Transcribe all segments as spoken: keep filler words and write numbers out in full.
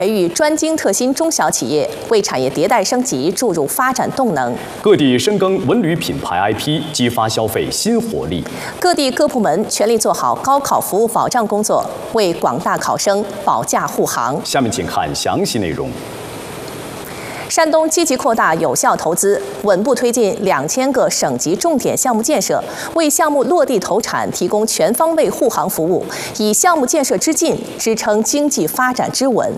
培育专精特新中小企业，为产业迭代升级注入发展动能。 各地深耕文旅品牌 I P， 激发消费新活力。 各地各部门全力做好高考服务保障工作，为广大考生保驾护航。 下面请看详细内容。 山东积极扩大有效投资，稳步推进两千个省级重点项目建设，为项目落地投产提供全方位护航服务，以项目建设之进支撑经济发展之稳。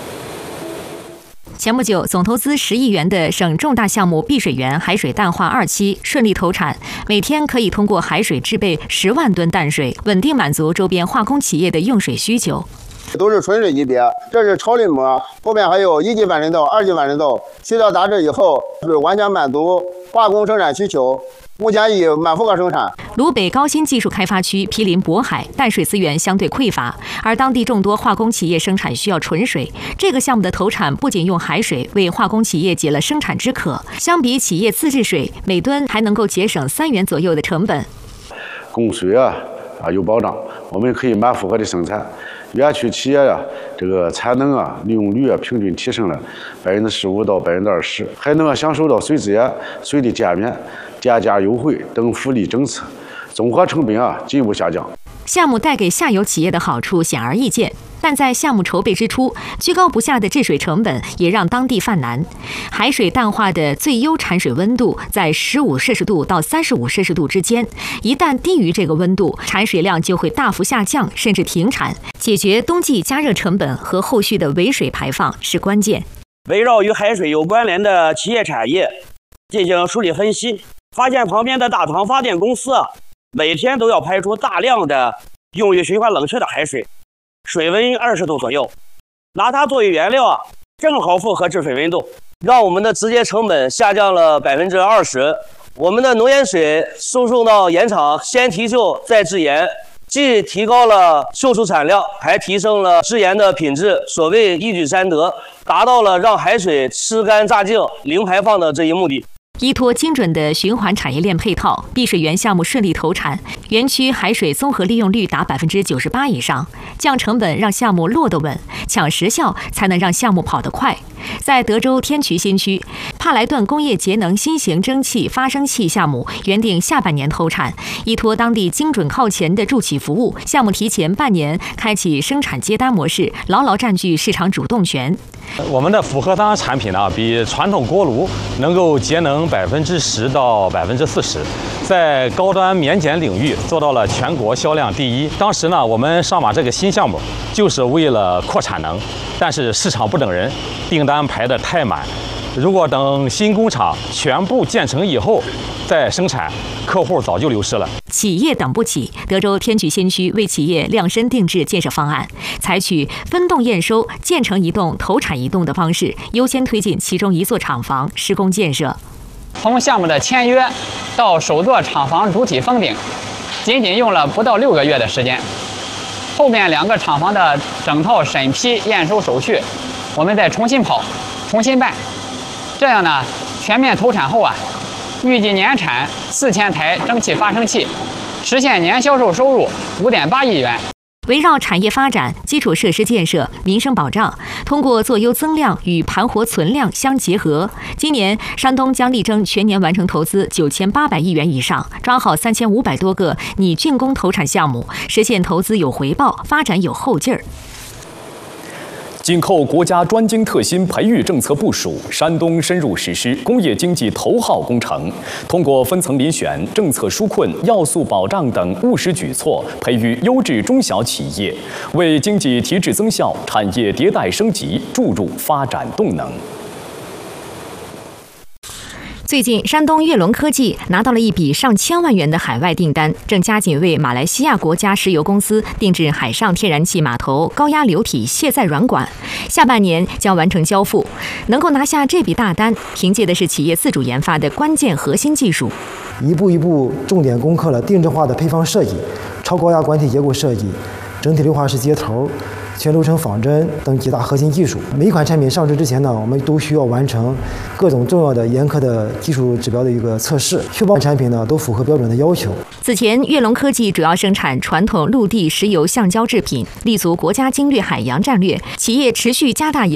前不久，总投资十亿元的省重大项目碧水园海水淡化二期顺利投产，每天可以通过海水制备十万吨淡水，稳定满足周边化工企业的用水需求。 都是纯水级别，这是超滤膜，后面还有一级反渗透、二级反渗透，去掉杂质以后，是完全满足化工生产需求。目前已满负荷生产。 鲁北高新技术开发区毗邻渤海，淡水资源相对匮乏，而当地众多化工企业生产需要纯水。这个项目的投产不仅用海水为化工企业解了生产之渴，相比企业自制水，每吨还能够节省三元左右的成本。 供水啊啊有保障，我们可以满负荷的生产。 园区企业呀、啊，这个产能啊、利用率啊，平均提升了百分之十五到百分之二十，还能享受到水资源、水的减免、价价优惠等福利政策，综合成本啊进一步下降。 项目带给下游企业的好处显而易见。 但在项目筹备之初，居高不下的治水成本也让当地犯难。海水淡化的最优产水温度在十五摄氏度到三十五摄氏度之间，一旦低于这个温度，产水量就会大幅下降，甚至停产。解决冬季加热成本和后续的尾水排放是关键。 围绕与海水有关联的企业产业进行梳理分析，发现旁边的大唐发电公司啊，每天都要排出大量的用于循环冷却的海水。 水温二十度左右，拿它作为原料啊，正好符合制水温度，让我们的直接成本下降了百分之二十。我们的浓盐水输送到盐场，先提锈再制盐，既提高了秀出产量，还提升了制盐的品质。所谓一举三得，达到了让海水吃干榨净、零排放的这一目的。 依托精准的循环产业链配套，碧水园项目顺利投产，园区海水综合利用率达百分之九十八以上，降成本让项目落得稳，抢时效才能让项目跑得快。在德州天渠新区，帕莱顿工业节能新型蒸汽发生器项目原定下半年投产，依托当地精准靠前的助企服务，项目提前半年开启生产接单模式，牢牢占据市场主动权。 我们的复合单产品呢，比传统锅炉能够节能百分之十到百分之四十，在高端免检领域做到了全国销量第一。当时呢，我们上马这个新项目就是为了扩产能，但是市场不等人，订单排得太满。如果等新工厂全部建成以后再生产，客户早就流失了。 企业等不起，德州天渠新区为企业量身定制建设方案，采取分栋验收、建成一栋、投产一栋的方式，优先推进其中一座厂房施工建设。 从项目的签约到首座厂房主体封顶，仅仅用了不到六个月的时间。后面两个厂房的整套审批验收手续，我们再重新跑、重新办，这样呢，全面投产后啊。 预计年产四千台蒸汽发生器，实现年销售收入五点八亿元。 围绕产业发展、基础设施建设、民生保障，通过做优增量与盘活存量相结合，今年山东将力争全年完成投资九千八百亿元以上，抓好三千五百多个拟竣工投产项目，实现投资有回报、发展有后劲儿。 紧扣国家专精特新培育政策部署，山东深入实施工业经济头号工程，通过分层遴选、政策纾困、要素保障等务实举措，培育优质中小企业，为经济提质增效、产业迭代升级注入发展动能。 最近，山东跃龙科技拿到了一笔上千万元的海外订单，正加紧为马来西亚国家石油公司定制海上天然气码头高压流体卸载软管，下半年将完成交付。能够拿下这笔大单，凭借的是企业自主研发的关键核心技术。 一步一步重点攻克了定制化的配方设计、超高压管体结构设计、整体硫化式接头、全流程仿真等几大核心技术。每一款产品上市之前呢，我们都需要完成各种重要的严苛的技术指标的一个测试，确保产品呢都符合标准的要求。 此前，跃龙科技主要生产传统陆地石油橡胶制品，立足国家经略海洋战略，企业持续加大研